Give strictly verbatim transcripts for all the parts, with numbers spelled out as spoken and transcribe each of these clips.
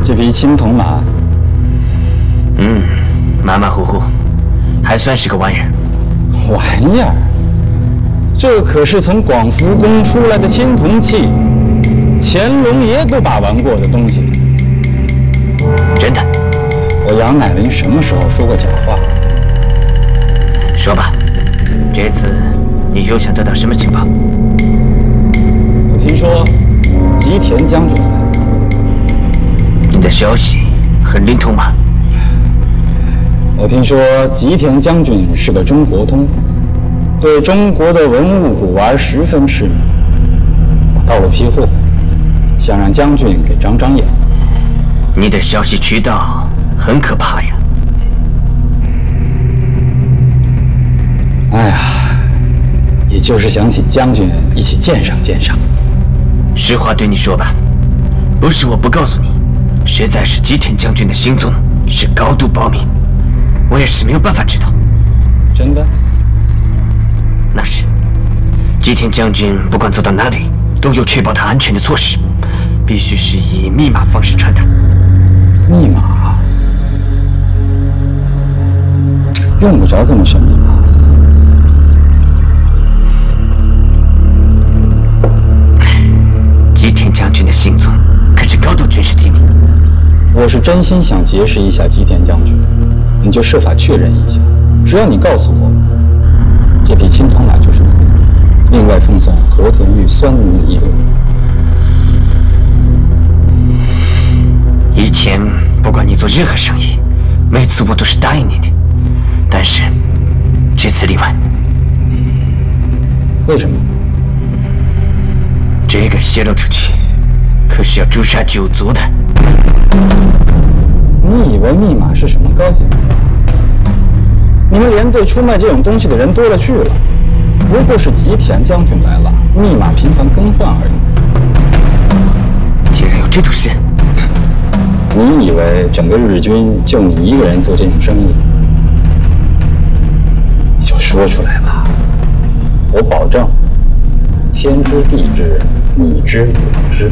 这匹青铜马， 嗯，马马虎虎，还算是个玩意儿。 玩意儿？这可是从广福宫出来的青铜器，乾隆爷都把玩过的东西。 真的？ 我杨乃麟什么时候说过假话？ 说吧，这次你又想得到什么情报？ 我听说吉田将军来了。 你的消息很灵通吗？ 我听说吉田将军是个中国通，对中国的文物古玩十分痴迷。我到了批货，想让将军给长长眼。 你的消息渠道很可怕呀！ 哎呀，也就是想请将军一起鉴赏鉴赏。 实话对你说吧，不是我不告诉你，实在是吉田将军的行踪是高度保密，我也是没有办法知道。 真的？ 那是，吉田将军不管走到哪里，都有确保他安全的措施，必须是以密码方式传达。 密码？用不着这么神秘吧？ 吉田将军的行踪可是高度军事机密。 我是真心想结识一下吉田将军，你就设法确认一下。只要你告诉我，这匹青铜马就是你的，另外奉送和田玉酸泥一轮。 以前不管你做任何生意，每次我都是答应你的，但是这次例外。 为什么？ 这个泄露出去，可是要诛杀九族的。 你以为密码是什么高级？你们连队出卖这种东西的人多了去了，不过是吉田将军来了，密码频繁更换而已。 竟然有这种事！ 你以为整个日军就你一个人做这种生意？你就说出来吧，我保证，天知地知，你知我知。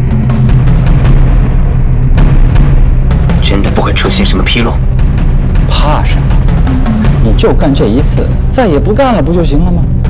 真的不会出现什么纰漏？ 怕什么？你就干这一次，再也不干了，不就行了吗？